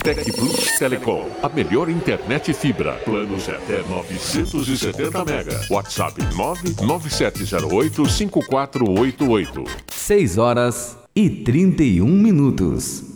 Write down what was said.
Tec Plus Telecom, a melhor internet fibra. Planos até 970 mega. WhatsApp 99708-5488. 6 horas e 31 minutos.